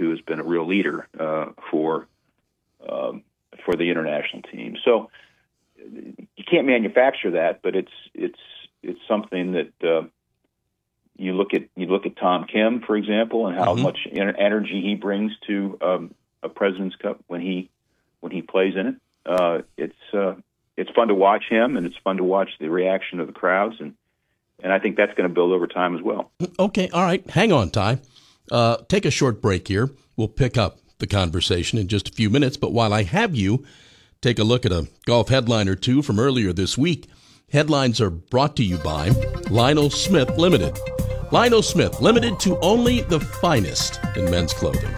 who has been a real leader for the international team. So you can't manufacture that, but it's something that you look at Tom Kim, for example, and how much energy he brings to a President's Cup when he plays in it. It's fun to watch him, and it's fun to watch the reaction of the crowds, and I think that's going to build over time as well. Okay, all right. Hang on, Ty. Take a short break here. We'll pick up the conversation in just a few minutes, but while I have you, take a look at a golf headline or two from earlier this week. Headlines are brought to you by Lionel Smith Limited. Lionel Smith Limited, to only the finest in men's clothing.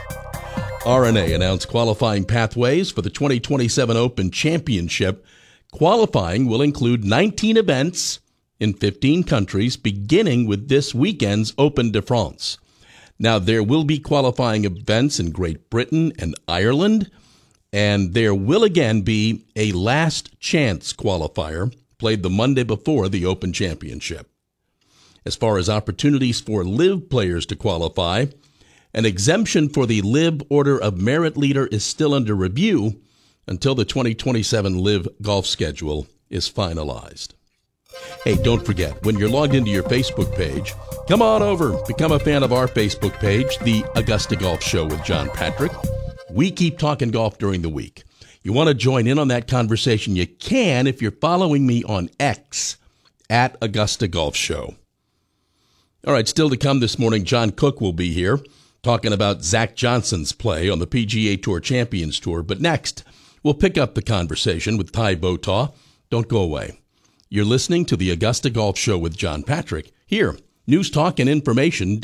R&A announced qualifying pathways for the 2027 Open Championship. Qualifying will include 19 events in 15 countries, beginning with this weekend's Open de France. Now, there will be qualifying events in Great Britain and Ireland, and there will again be a last chance qualifier played the Monday before the Open Championship. As far as opportunities for LIV players to qualify, an exemption for the LIV Order of Merit leader is still under review until the 2027 LIV golf schedule is finalized. Hey, don't forget, when you're logged into your Facebook page, come on over, become a fan of our Facebook page, The Augusta Golf Show with John Patrick. We keep talking golf during the week. You want to join in on that conversation? You can if you're following me on X, at Augusta Golf Show. All right, still to come this morning, John Cook will be here talking about Zach Johnson's play on the PGA Tour Champions Tour. But next, we'll pick up the conversation with Ty Botaw. Don't go away. You're listening to the Augusta Golf Show with John Patrick. Here, News Talk and Information,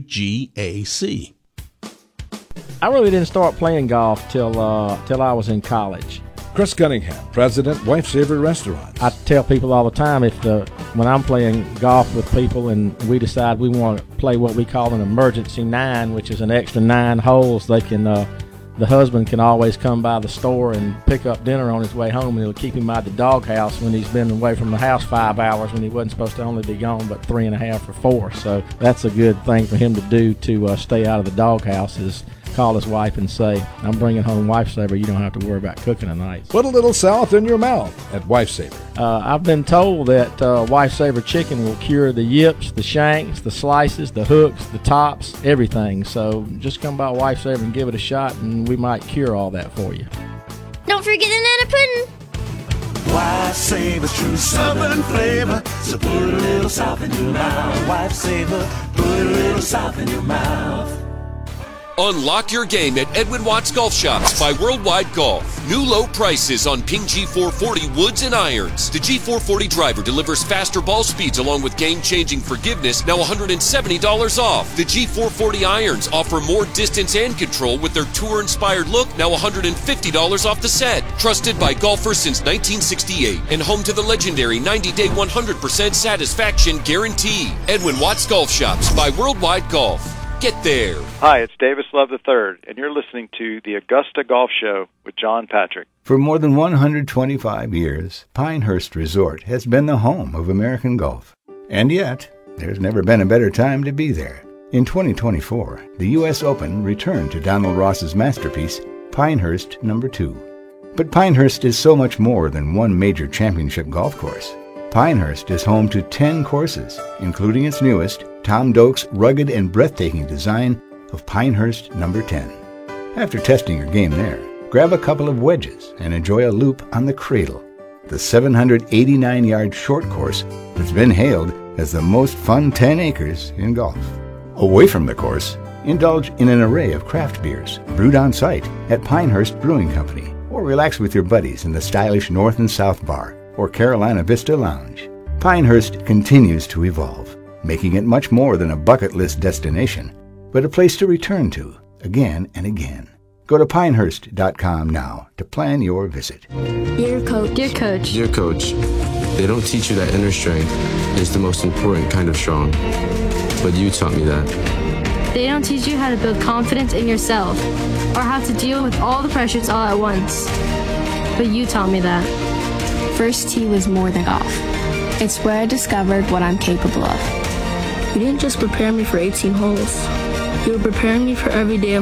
WGAC. I really didn't start playing golf till I was in college. Chris Cunningham, President, Lifesaver Restaurants. I tell people all the time, when I'm playing golf with people and we decide we want to play what we call an emergency 9, which is an extra 9 holes, they can the husband can always come by the store and pick up dinner on his way home, and it'll keep him out the doghouse when he's been away from the house 5 hours when he wasn't supposed to only be gone but 3.5 or 4. So that's a good thing for him to do to stay out of the doghouse, is call his wife and say, I'm bringing home Lifesaver. You don't have to worry about cooking tonight. Put a little south in your mouth at Lifesaver. I've been told that Lifesaver chicken will cure the yips, the shanks, the slices, the hooks, the tops, everything. So just come by Lifesaver and give it a shot, and we might cure all that for you. Don't forget the Nana Pudding. Lifesaver's true southern flavor. So put a little south in your mouth. Lifesaver, put a little south in your mouth. Unlock your game at Edwin Watts Golf Shops by Worldwide Golf. New low prices on Ping G440 woods and irons. The G440 driver delivers faster ball speeds along with game-changing forgiveness, now $170 off. The G440 irons offer more distance and control with their tour-inspired look, now $150 off the set. Trusted by golfers since 1968 and home to the legendary 90-day 100% satisfaction guarantee. Edwin Watts Golf Shops by Worldwide Golf. Get there. Hi, it's Davis Love III, and you're listening to the Augusta Golf Show with John Patrick. For more than 125 years, Pinehurst Resort has been the home of American golf. And yet, there's never been a better time to be there. In 2024, the U.S. Open returned to Donald Ross's masterpiece, Pinehurst No. 2. But Pinehurst is so much more than one major championship golf course. Pinehurst is home to 10 courses, including its newest, Tom Doak's rugged and breathtaking design of Pinehurst No. 10. After testing your game there, grab a couple of wedges and enjoy a loop on the Cradle, the 789-yard short course that's been hailed as the most fun 10 acres in golf. Away from the course, indulge in an array of craft beers brewed on site at Pinehurst Brewing Company, or relax with your buddies in the stylish North and South Bar or Carolina Vista Lounge. Pinehurst continues to evolve, making it much more than a bucket list destination, but a place to return to again and again. Go to pinehurst.com now to plan your visit. Dear Coach. Dear Coach. Dear Coach, they don't teach you that inner strength is the most important kind of strong, but you taught me that. They don't teach you how to build confidence in yourself or how to deal with all the pressures all at once, but you taught me that. First tee was more than golf. It's where I discovered what I'm capable of. You didn't just prepare me for 18 holes. You were preparing me for every day of